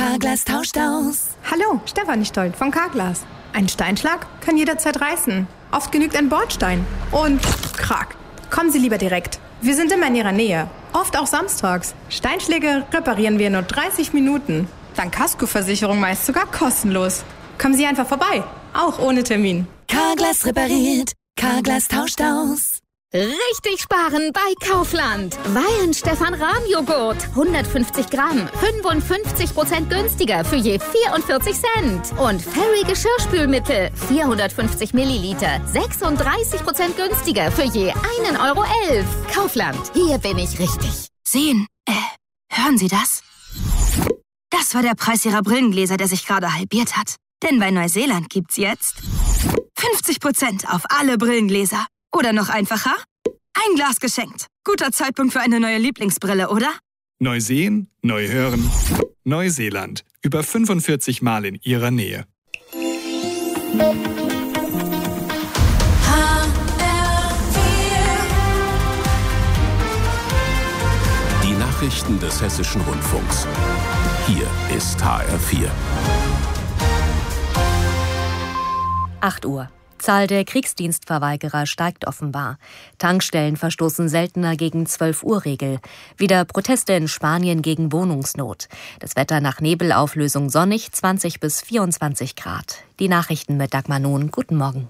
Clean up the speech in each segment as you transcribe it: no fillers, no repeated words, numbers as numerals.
Carglass tauscht aus. Hallo, Stefanie Stolt von Carglass. Ein Steinschlag kann jederzeit reißen. Oft genügt ein Bordstein. Und krack. Kommen Sie lieber direkt. Wir sind immer in Ihrer Nähe. Oft auch samstags. Steinschläge reparieren wir in nur 30 Minuten. Dank Kaskoversicherung meist sogar kostenlos. Kommen Sie einfach vorbei. Auch ohne Termin. Carglass repariert. Carglass tauscht aus. Richtig sparen bei Kaufland. Weyen Stefan Rahm Joghurt. 150 Gramm. 55% günstiger für je 44 Cent. Und Fairy Geschirrspülmittel. 450 Milliliter. 36% günstiger für je 1,11 Euro. Kaufland. Hier bin ich richtig. Sehen. Hören Sie das? Das war der Preis Ihrer Brillengläser, der sich gerade halbiert hat. Denn bei Neuseeland gibt's jetzt 50% auf alle Brillengläser. Oder noch einfacher, ein Glas geschenkt. Guter Zeitpunkt für eine neue Lieblingsbrille, oder? Neu sehen, neu hören. Neuseeland. Über 45 Mal in Ihrer Nähe. Die Nachrichten des Hessischen Rundfunks. Hier ist HR4. 8 Uhr. Zahl der Kriegsdienstverweigerer steigt offenbar. Tankstellen verstoßen seltener gegen 12-Uhr-Regel. Wieder Proteste in Spanien gegen Wohnungsnot. Das Wetter nach Nebelauflösung sonnig, 20 bis 24 Grad. Die Nachrichten mit Dagmar Nohn. Guten Morgen.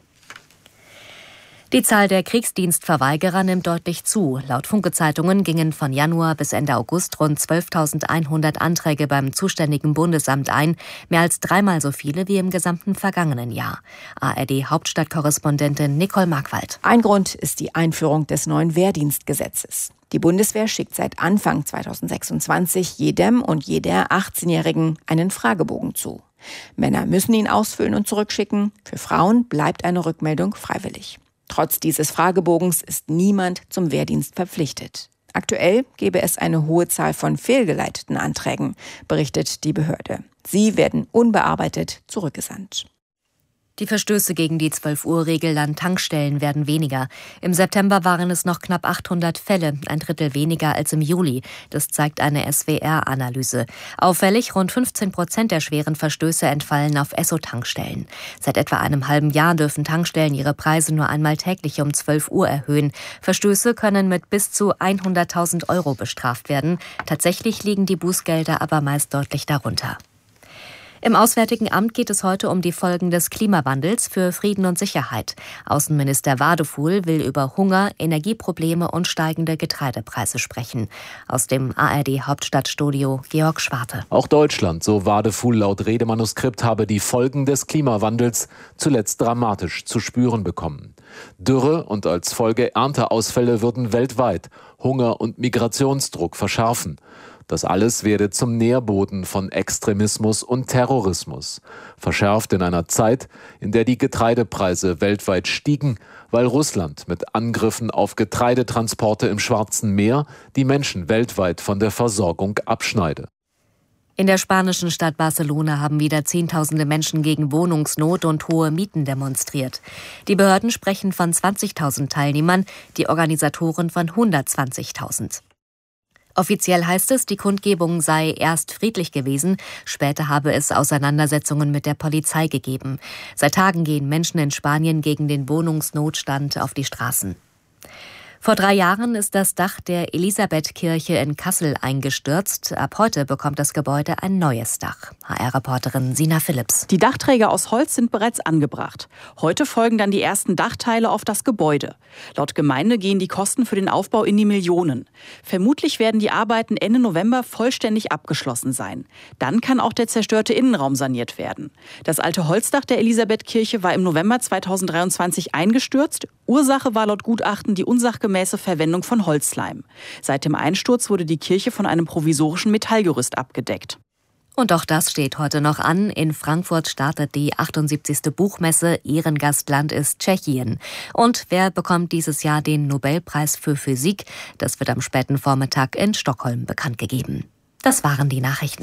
Die Zahl der Kriegsdienstverweigerer nimmt deutlich zu. Laut Funke-Zeitungen gingen von Januar bis Ende August rund 12.100 Anträge beim zuständigen Bundesamt ein, mehr als 3-mal so viele wie im gesamten vergangenen Jahr. ARD-Hauptstadtkorrespondentin Nicole Markwald. Ein Grund ist die Einführung des neuen Wehrdienstgesetzes. Die Bundeswehr schickt seit Anfang 2026 jedem und jeder 18-Jährigen einen Fragebogen zu. Männer müssen ihn ausfüllen und zurückschicken. Für Frauen bleibt eine Rückmeldung freiwillig. Trotz dieses Fragebogens ist niemand zum Wehrdienst verpflichtet. Aktuell gäbe es eine hohe Zahl von fehlgeleiteten Anträgen, berichtet die Behörde. Sie werden unbearbeitet zurückgesandt. Die Verstöße gegen die 12-Uhr-Regel an Tankstellen werden weniger. Im September waren es noch knapp 800 Fälle, ein Drittel weniger als im Juli. Das zeigt eine SWR-Analyse. Auffällig, rund 15% der schweren Verstöße entfallen auf Esso-Tankstellen. Seit etwa einem halben Jahr dürfen Tankstellen ihre Preise nur einmal täglich um 12 Uhr erhöhen. Verstöße können mit bis zu 100.000 Euro bestraft werden. Tatsächlich liegen die Bußgelder aber meist deutlich darunter. Im Auswärtigen Amt geht es heute um die Folgen des Klimawandels für Frieden und Sicherheit. Außenminister Wadefuhl will über Hunger, Energieprobleme und steigende Getreidepreise sprechen. Aus dem ARD-Hauptstadtstudio Georg Schwarte. Auch Deutschland, so Wadefuhl laut Redemanuskript, habe die Folgen des Klimawandels zuletzt dramatisch zu spüren bekommen. Dürre und als Folge Ernteausfälle würden weltweit Hunger und Migrationsdruck verschärfen. Das alles werde zum Nährboden von Extremismus und Terrorismus. Verschärft in einer Zeit, in der die Getreidepreise weltweit stiegen, weil Russland mit Angriffen auf Getreidetransporte im Schwarzen Meer die Menschen weltweit von der Versorgung abschneide. In der spanischen Stadt Barcelona haben wieder Zehntausende Menschen gegen Wohnungsnot und hohe Mieten demonstriert. Die Behörden sprechen von 20.000 Teilnehmern, die Organisatoren von 120.000. Offiziell heißt es, die Kundgebung sei erst friedlich gewesen, später habe es Auseinandersetzungen mit der Polizei gegeben. Seit Tagen gehen Menschen in Spanien gegen den Wohnungsnotstand auf die Straßen. Vor 3 Jahren ist das Dach der Elisabethkirche in Kassel eingestürzt. Ab heute bekommt das Gebäude ein neues Dach. HR-Reporterin Sina Philipps. Die Dachträger aus Holz sind bereits angebracht. Heute folgen dann die ersten Dachteile auf das Gebäude. Laut Gemeinde gehen die Kosten für den Aufbau in die Millionen. Vermutlich werden die Arbeiten Ende November vollständig abgeschlossen sein. Dann kann auch der zerstörte Innenraum saniert werden. Das alte Holzdach der Elisabethkirche war im November 2023 eingestürzt. Ursache war laut Gutachten die unsachgemäße Verwendung von Holzleim. Seit dem Einsturz wurde die Kirche von einem provisorischen Metallgerüst abgedeckt. Und auch das steht heute noch an. In Frankfurt startet die 78. Buchmesse. Ehrengastland ist Tschechien. Und wer bekommt dieses Jahr den Nobelpreis für Physik? Das wird am späten Vormittag in Stockholm bekannt gegeben. Das waren die Nachrichten.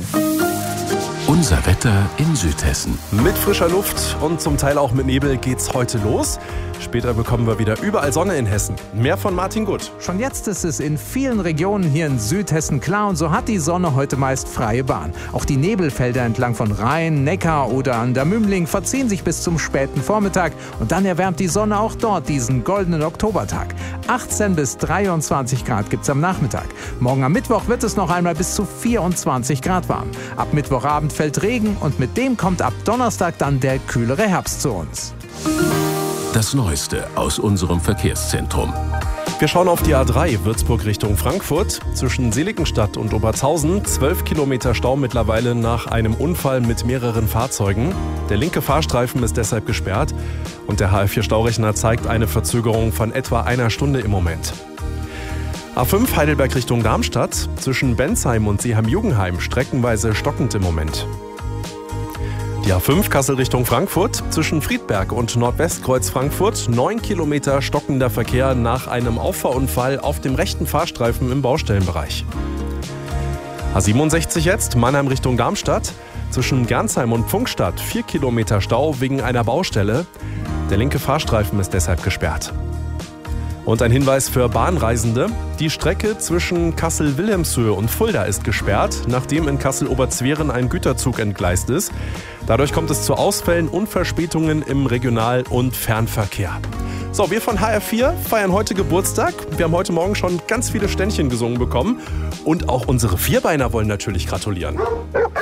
Unser Wetter in Südhessen. Mit frischer Luft und zum Teil auch mit Nebel geht's heute los. Später bekommen wir wieder überall Sonne in Hessen. Mehr von Martin Gutt. Schon jetzt ist es in vielen Regionen hier in Südhessen klar und so hat die Sonne heute meist freie Bahn. Auch die Nebelfelder entlang von Rhein, Neckar oder an der Mümling verziehen sich bis zum späten Vormittag und dann erwärmt die Sonne auch dort diesen goldenen Oktobertag. 18 bis 23 Grad gibt's am Nachmittag. Morgen am Mittwoch wird es noch einmal bis zu 24 Grad warm. Ab Mittwochabend fällt Regen und mit dem kommt ab Donnerstag dann der kühlere Herbst zu uns. Das Neueste aus unserem Verkehrszentrum. Wir schauen auf die A3 Würzburg Richtung Frankfurt. Zwischen Seligenstadt und Obertshausen 12 Kilometer Stau mittlerweile nach einem Unfall mit mehreren Fahrzeugen. Der linke Fahrstreifen ist deshalb gesperrt und der HR4-Staurechner zeigt eine Verzögerung von etwa einer Stunde im Moment. A5 Heidelberg Richtung Darmstadt. Zwischen Bensheim und Seeheim-Jugenheim streckenweise stockend im Moment. Die A5 Kassel Richtung Frankfurt, zwischen Friedberg und Nordwestkreuz Frankfurt 9 Kilometer stockender Verkehr nach einem Auffahrunfall auf dem rechten Fahrstreifen im Baustellenbereich. A67 jetzt, Mannheim Richtung Darmstadt, zwischen Gernsheim und Pfungstadt 4 Kilometer Stau wegen einer Baustelle. Der linke Fahrstreifen ist deshalb gesperrt. Und ein Hinweis für Bahnreisende. Die Strecke zwischen Kassel-Wilhelmshöhe und Fulda ist gesperrt, nachdem in Kassel-Oberzweren ein Güterzug entgleist ist. Dadurch kommt es zu Ausfällen und Verspätungen im Regional- und Fernverkehr. So, wir von HR4 feiern heute Geburtstag. Wir haben heute Morgen schon ganz viele Ständchen gesungen bekommen. Und auch unsere Vierbeiner wollen natürlich gratulieren.